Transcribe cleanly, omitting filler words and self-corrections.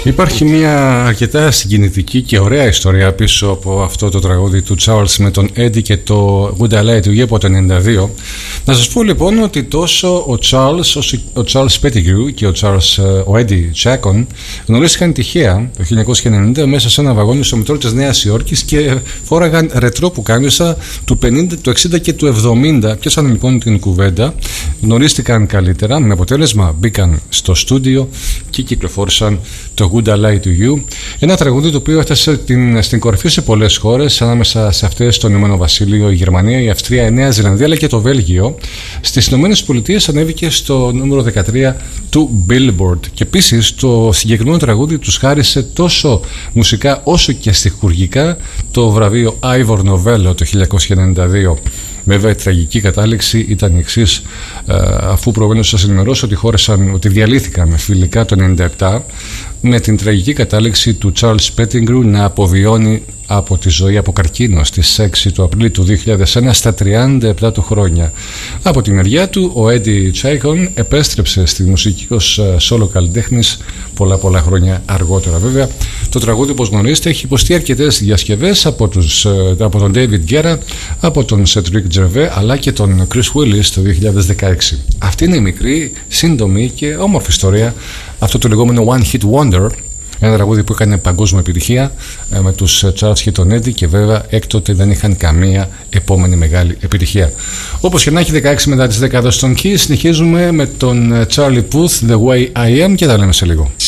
Υπάρχει μια αρκετά συγκινητική και ωραία ιστορία πίσω από αυτό το τραγούδι του Charles με τον Eddie και το Would I Lie to You από το 92. Να σας πω λοιπόν ότι τόσο ο Charles όσο ο Charles Pettigrew και ο Eddie Chacon γνωρίστηκαν τυχαία το 1990 μέσα σε ένα βαγόνι στο μετρό της Νέας Υόρκης και φόραγαν ρετρό πουκάμισα του 50, του 60 και του 70. Πιάσαν λοιπόν την κουβέντα, γνωρίστηκαν καλύτερα, με αποτέλεσμα μπήκαν στο στούντιο και κυκλοφόρησαν το Would I Lie to You, ένα τραγούδι το οποίο έφτασε στην κορυφή σε πολλές χώρες, ανάμεσα σε αυτές το Ηνωμένο Βασίλειο, η Γερμανία, η Αυστρία, η Νέα Ζηλανδία αλλά και το Βέλγιο. Στις Ηνωμένες Πολιτείες ανέβηκε στο νούμερο 13 του Billboard και επίσης το συγκεκριμένο τραγούδι τους χάρισε τόσο μουσικά όσο και στιχουργικά το βραβείο Ivor Novello το 1992. Βέβαια η τραγική κατάληξη ήταν η εξής, αφού προηγουμένως σας ενημερώσω ότι διαλύθηκαν φιλικά το 1997, με την τραγική κατάληξη του Charles Pettigrew να αποβιώνει από τη ζωή από καρκίνο στις 6 του Απριλίου του 2001 στα 37 του χρόνια. Από τη μεριά του ο Eddie Chacon επέστρεψε στη μουσική ως solo καλλιτέχνης πολλά χρόνια αργότερα. Βέβαια το τραγούδι, όπως γνωρίζετε, έχει υποστεί αρκετές διασκευές από τον David Guerra, από τον Cedric Gervais αλλά και τον Chris Willis το 2016. Αυτή είναι η μικρή, σύντομη και όμορφη ιστορία, αυτό το λεγόμενο One Hit Wonder, ένα τραγούδι που έκανε παγκόσμια επιτυχία με τους Charles και τον Eddie και βέβαια έκτοτε δεν είχαν καμία επόμενη μεγάλη επιτυχία. Όπως και να έχει, 16 μετά τις 10 στον Kiss, συνεχίζουμε με τον Charlie Puth, The Way I Am, και τα λέμε σε λίγο.